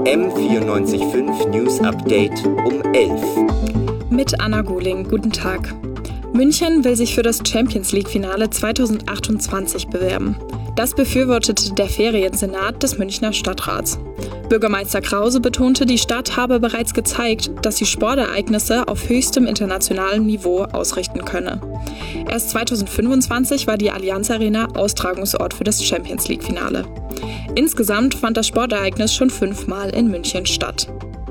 M94.5 News Update um 11. Mit Anna Guling, guten Tag. München will sich für das Champions-League-Finale 2028 bewerben. Das befürwortete der Feriensenat des Münchner Stadtrats. Bürgermeister Krause betonte, die Stadt habe bereits gezeigt, dass sie Sportereignisse auf höchstem internationalem Niveau ausrichten könne. Erst 2025 war die Allianz Arena Austragungsort für das Champions-League-Finale. Insgesamt fand das Sportereignis schon 5-mal in München statt.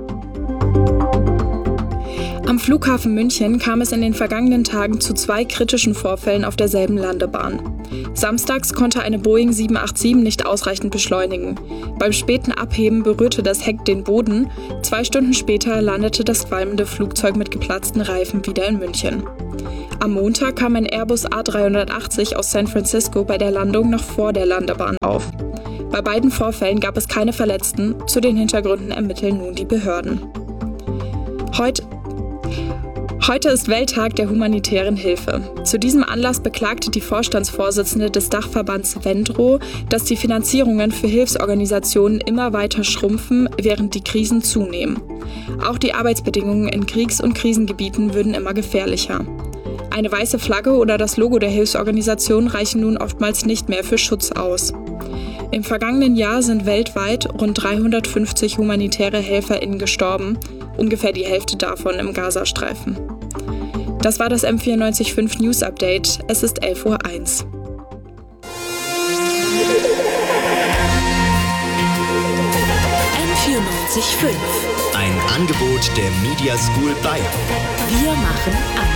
Am Flughafen München kam es in den vergangenen Tagen zu 2 kritischen Vorfällen auf derselben Landebahn. Samstags konnte eine Boeing 787 nicht ausreichend beschleunigen. Beim späten Abheben berührte das Heck den Boden. 2 Stunden später landete das qualmende Flugzeug mit geplatzten Reifen wieder in München. Am Montag kam ein Airbus A380 aus San Francisco bei der Landung noch vor der Landebahn auf. Bei beiden Vorfällen gab es keine Verletzten. Zu den Hintergründen ermitteln nun die Behörden. Heute ist Welttag der humanitären Hilfe. Zu diesem Anlass beklagte die Vorstandsvorsitzende des Dachverbands Wendro, dass die Finanzierungen für Hilfsorganisationen immer weiter schrumpfen, während die Krisen zunehmen. Auch die Arbeitsbedingungen in Kriegs- und Krisengebieten würden immer gefährlicher. Eine weiße Flagge oder das Logo der Hilfsorganisation reichen nun oftmals nicht mehr für Schutz aus. Im vergangenen Jahr sind weltweit rund 350 humanitäre HelferInnen gestorben, ungefähr die Hälfte davon im Gazastreifen. Das war das M94.5 News Update. Es ist 11:01 Uhr. M94.5. Ein Angebot der Media School Bayern. Wir machen an.